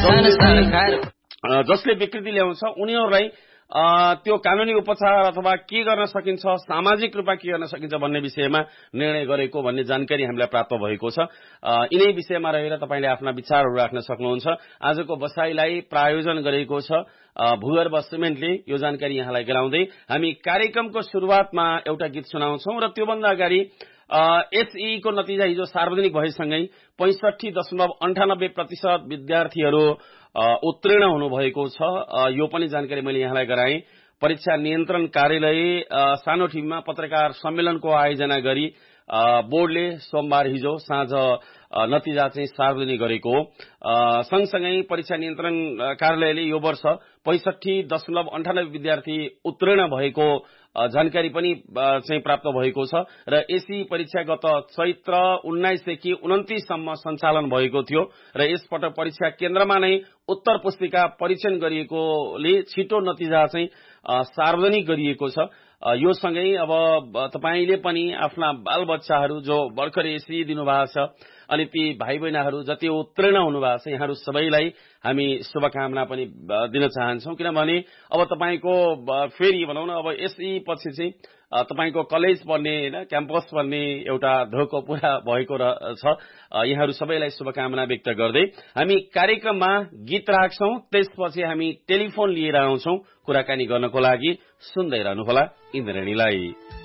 जसले विकृति ल्याउँछ उनीहरूलाई त्यो कानूनी उपचार अथवा के गर्न सकिन्छ, सामाजिक रूपमा के गर्न सकिन्छ भन्ने विषयमा निर्णय गरेको भन्ने जानकारी हामीलाई प्राप्त भएको छ। यिनै विषयमा रहेर तपाईले आफ्ना विचारहरू राख्न सक्नुहुन्छ। आजको बसाइलाई प्रायोजन गरेको छ भूगर्भ सिमेन्टले। यो जानकारी यहाँलाई गराउँदै हामी कार्यक्रमको सुरुवातमा एउटा गीत सुनाउँछौं र त्योभन्दा अगाडि एसई को नतिजा हिजो सार्वजनिक भएसँगै 65.98% विद्यार्थीहरू उत्तीर्ण हुनुभएको छ। यो पनि जानकारी मैले यहाँलाई गराएँ। परीक्षा नियन्त्रण कार्यालय सानो टिममा पत्रकार सम्मेलनको आयोजना गरी बोर्डले सोमबार हिजो साँझ नतिजा चाहिँ सार्वजनिक गरेको हो। सँगसँगै परीक्षा नियन्त्रण कार्यालयले यो वर्ष 65.98 विद्यार्थी उत्तीर्ण भएको जानकारी पनि चाहिँ प्राप्त भएको छ र एसी परीक्षा गत चैत्र 19 देखि 29 सम्म सञ्चालन भएको थियो र यसपटक परीक्षा केन्द्रमा नै उत्तर पुस्तिका परीक्षण गरिएकोले छिटो नतिजा चाहिँ सार्वजनिक गरिएको छ। यो सँगै अब तपाईले पनि आफ्ना बालबच्चाहरू जो भर्खर एसी दिनुभएको छ अनि ती भाइ बहिनीहरू जति उत्तीर्ण हुनुभएको छ यहाँहरू सबैलाई हामी शुभकामना पनि दिन चाहन्छौं। किनभने अब तपाईको फेरि भनौं न अब एसई पछि चाहिँ तपाईको कलेज पढ्ने हैन क्याम्पस पढ्ने एउटा धोको पूरा भएको छ। यहाँहरू सबैलाई शुभकामना व्यक्त गर्दै हामी कार्यक्रममा गीत राख्छौं। त्यसपछि हामी टेलिफोन लिएर आउँछौं कुराकानी गर्नको लागि। सुन्दै रहनुहोला इन्द्रेणीलाई।